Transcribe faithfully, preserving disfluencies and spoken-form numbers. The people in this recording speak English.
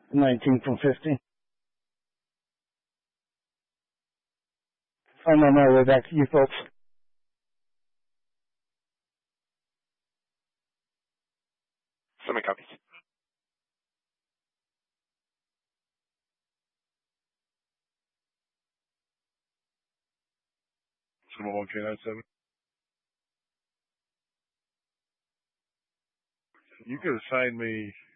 nineteen from fifty. I'm on my way back to you folks. Semi copies. Cinema one K nine seven. You could assign me